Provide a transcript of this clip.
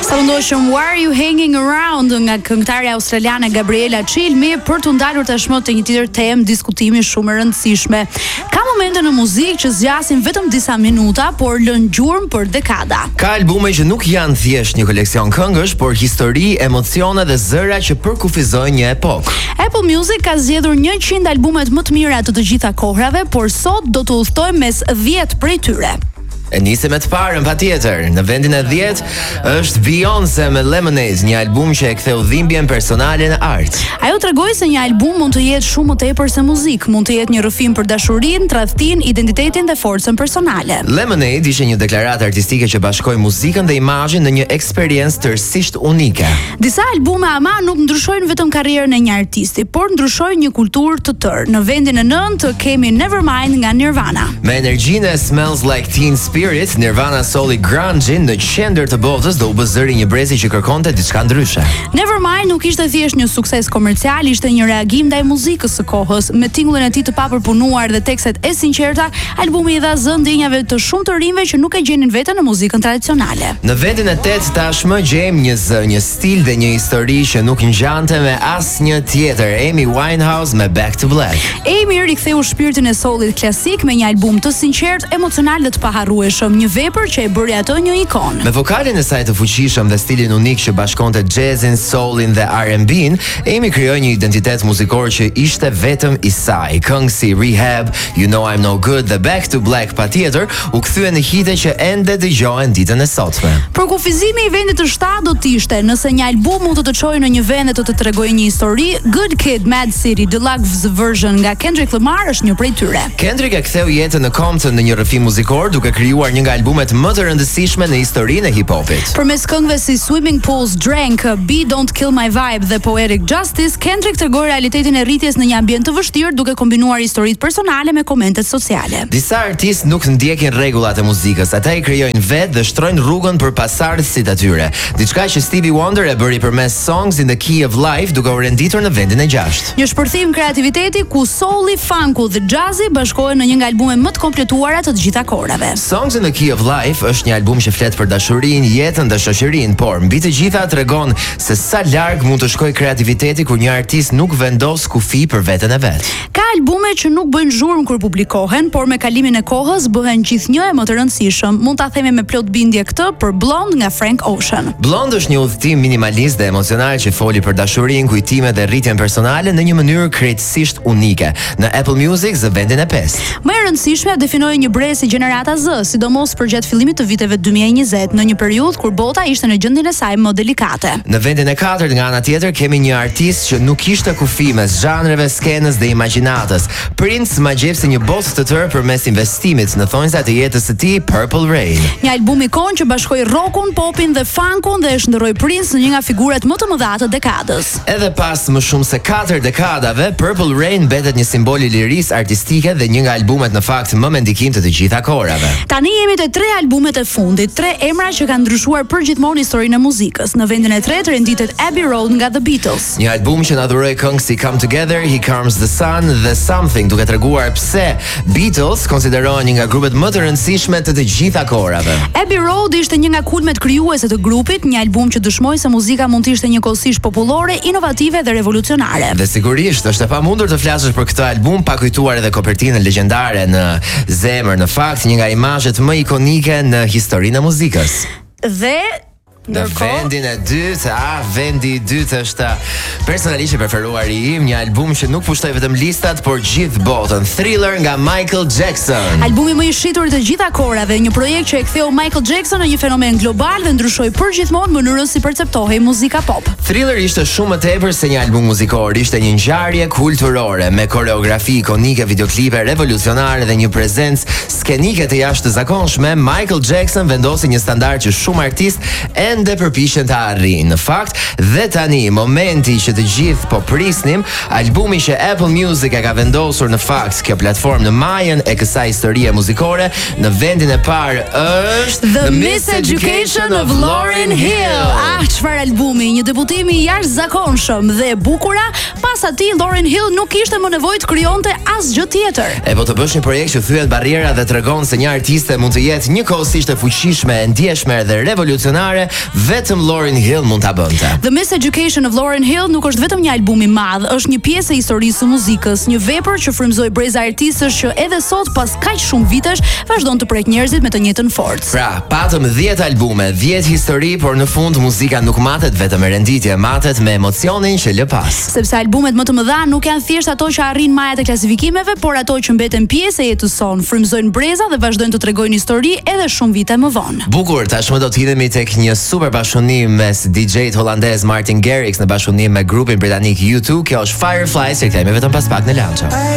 Soundoshem Why Are You Hanging Around nga këngëtarja australiane Gabriela Cilmi për të ndalur tashmë te një tjetër temë diskutimi shumë e rëndësishme. Ka momente në muzikë që zgjasin vetëm disa minuta, por lën gjurmë për dekada. Ka albume që nuk janë thjesht një koleksion këngësh, por histori, emocione dhe zëra që përkufizojnë një epokë. Apple Music ka zgjedhur 100 albumet më të mira të gjitha kohrave, por sot do të udhtojmë mes 10 prej tyre. E nisim me të parën patjetër. Në vendin e 10 është Beyoncé me Lemonade, një album që e ktheu dhimbjen personale në art. Ajo tregoi se një album mund të jetë shumë më tepër se muzikë, mund të jetë një rrëfim për dashurinë, tradhtinë, identitetin dhe forcën personale. Lemonade ishte një deklaratë artistike që bashkoi muzikën dhe imazhin në një eksperiencë tërësisht unike. Disa albume ama nuk ndryshojnë vetëm karrierën e një artisti, por ndryshojnë një kulturë të tërë. Në vendin e 9 kemi Nevermind nga Nirvana. Me energjinë e Smells Like Teen Spirit, Nirvana soli grunge-in në qendër të botës dhe u bë zëri një brezi që kërkonte diçka ndryshe. Nevermind nuk ishte thjesht një sukses komercial, ishte një reagim ndaj muzikës së kohës. Me tingullin e tij të papërpunuar dhe tekstet e sinqerta, albumi i dha zë ndjenjave të shumë të rinjve që nuk e gjenin veten në muzikën tradicionale. Në vendin e 8 tashmë gjejmë një zë, një stil dhe një histori që nuk ngjante me asnjë tjetër. Amy Winehouse me Back to Black. Amy riktheu shpirtin e soulit klasik me një album të sinqert, emocional dhe të paharrueshëm, një vepër që e bëri atë një ikon. Me vokalin e saj të fuqishëm dhe stilin unik që bashkonte jazzin, soulin dhe R&B-n, Amy krijoi një identitet muzikor që ishte vetëm i saj. Këngë si Rehab, You Know I'm No Good dhe Back to Black patjetër u kthyen në hite që ende dëgjohen ditën e sotme. Përkufizimi i vendit të 7 do të ishte nëse një album mund të të çojë në një vend dhe të tregojë një histori. Good Kid, Mad City, Deluxe Version nga Kendrick Lamar është një prej tyre. Kendrick e ktheu jetën në Compton në një rrëfim muzikor duke krijuar një nga albumet më të rëndësishme në historinë e hip-hopit. Përmes këngëve si Swimming Pools, Drank, Be Don't Kill My Vibe dhe Poetic Justice, Kendrick tregoi realitetin e rritjes në një ambient të vështirë duke kombinuar historitë personale me komentet sociale. Disa artistë nuk ndjekin rregullat e muzikës, ata i krijojnë vetë dhe shtrojnë rrugën për pasardhësit e tyre. Diçka që Stevie Wonder e bëri përmes Songs in the Key of Life duke u renditur në vendin e 6. Një shpërthim kreativiteti ku souli, funku dhe jazzi bashkohen në një nga albumet më të kompletuara të gjitha kohërave. Songs in the Key of Life është një album që flet për dashurinë, jetën dhe shoqërinë, por mbi të gjitha tregon se sa larg mund të shkojë kreativiteti kur një artist nuk vendos kufi për veten e vet. Ka albume që nuk bëjnë zhurmë kur publikohen, por me kalimin e kohës bëhen gjithnjë më të rëndësishëm. Mund ta themi me plot bindje këtë për Blonde nga Frank Ocean. Blonde është një udhëtim minimalist dhe emocional që foli për dashurinë, kujtime dhe rritjen personale në një mënyrë krejtësisht unike. Në Apple Music zë vendin e 5. Më e rëndësishme definoi një brez si gjenerata Z, sidomos përgjatë fillimit të viteve 2020, në një periudhë kur bota ishte në gjendjen e saj më delikate. Në vendin e 4 nga ana tjetër kemi një artist që nuk kishte kufi mes zhanreve, skenës dhe imagjinatës. Prince ma gjepsi një botë të tërë përmes investimit në thonjzat e jetës së tij, Purple Rain. Një album ikon që bashkoi rockun, popin dhe funkun dhe e shndërroi Prince në një nga figurat më të mëdha të dekadës. Edhe pas më shumë se 4 dekadave, Purple Rain mbetet një simbol i lirisë artistike dhe një nga albumet në fakt më me ndikim të gjitha kohërave. Tani jemi te 3 albumet e fundit, 3 emra që kanë ndryshuar përgjithmonë historinë e muzikës. Në vendin e 3 renditet Abbey Road nga The Beatles. Një album që na dhuroi këngë si Come Together, Here Comes the Sun dhe Something, duke treguar pse Beatles konsiderohen një nga grupet më të rëndësishme të gjitha kohërave. Abbey Road ishte një nga kulmet krijuese të grupit, një album që dëshmoi se muzika mund të ishte njëkohësisht popullore, inovative dhe revolucionare. Dhe sigurisht është e pamundur të flasësh për këtë album pa kujtuar edhe kopertinën legjendare në zemër, në fakt një nga imazhet më ikonike në historinë e muzikës. Dhe në vendin e 2, vendi i 2 është personalisht i preferuari im, një album që nuk pushtoi vetëm listat, por gjithë botën. Thriller nga Michael Jackson. Albumi më i shitur të gjitha kohërave, një projekt që e ktheu Michael Jackson në një fenomen global dhe ndryshoi përgjithmonë mënyrën si perceptohej muzika pop. Thriller ishte shumë më tepër se një album muzikor, ishte një ngjarje kulturore me koreografi ikonike, videoklipe revolucionare dhe një prezencë skenike të jashtëzakonshme. Michael Jackson vendosi një standard që shumë artistë ende përpiqen ta arrijnë. Në fakt, dhe tani momenti që të gjithë po prisnim, albumi që Apple Music e ka vendosur në fakt kjo platformë në majën e kësaj historie muzikore, në vendin e parë është The Miseducation of Lauryn Hill. Çfarë albumi, një debutim i jashtëzakonshëm dhe e bukura. Pas atij Lauryn Hill nuk kishte më nevojë të krijonte asgjë tjetër. E po të bësh një projekt që thyet barriera dhe tregon se një artiste mund të jetë njëkohësisht e fuqishme, e ndjeshme dhe revolucionare, vetëm Lauryn Hill mund ta bënte. The Miseducation of Lauryn Hill nuk është vetëm një album i madh, është një pjesë e historisë së muzikës, një vepër që frymëzoi breza artistësh që edhe sot pas kaq shumë vitesh vazhdon të prek njerëzit me të njëjtën forcë. Pra, patëm 10 albume, 10 histori, por në fund muzika nuk matet vetëm me renditje, matet me emocionin që lë pas. Sepse albumet më të mëdha nuk janë thjesht ato që arrin majat e klasifikimeve, por ato që mbeten pjesë e jetës sonë, frymëzojnë breza dhe vazhdojnë të tregojnë histori edhe shumë vite më vonë. Bukur, tashmë do të hidhemi tek një super bashkëpunim mes DJ-t holandez Martin Garrix në bashkëpunim me grupin britanik U2. Kjo është Fireflies, që kthehemi vetëm pas pak në Lancha.